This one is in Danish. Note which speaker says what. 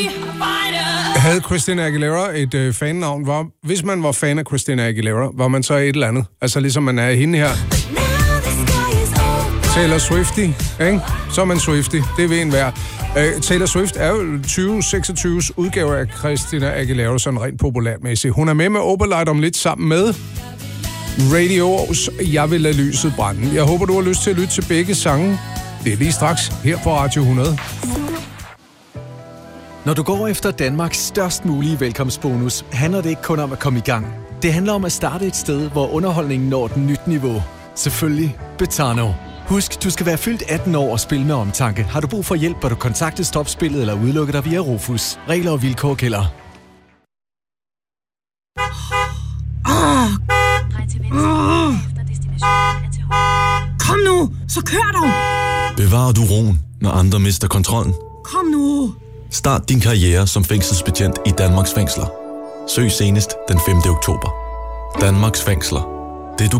Speaker 1: Havde Christina Aguilera et fannavn? Hvis man var fan af Christina Aguilera, var man så et eller andet? Altså ligesom man er hende her. Taylor Swiftie, ikke? Så er man Swiftie. Det vil en være. Taylor Swift er jo 2026's udgave af Christina Aguilera, sådan rent populærmæssigt. Hun er med Opalite om lidt sammen med Radios Jeg vil lade lyset brænde. Jeg håber, du har lyst til at lytte til begge sange. Det er lige straks her på Radio 100.
Speaker 2: Når du går efter Danmarks størst mulige velkomstbonus, handler det ikke kun om at komme i gang. Det handler om at starte et sted, hvor underholdningen når et nyt niveau. Selvfølgelig Betano. Husk, du skal være fyldt 18 år og spille med omtanke. Har du brug for hjælp, bør du kontakte Stopspillet eller udelukke dig via Rufus. Regler og vilkår gælder.
Speaker 3: Kom nu, så kør dog!
Speaker 4: Bevarer du roen, når andre mister kontrollen?
Speaker 3: Kom nu!
Speaker 4: Start din karriere som fængselsbetjent i Danmarks fængsler. Søg senest den 5. oktober. Danmarks Fængsler.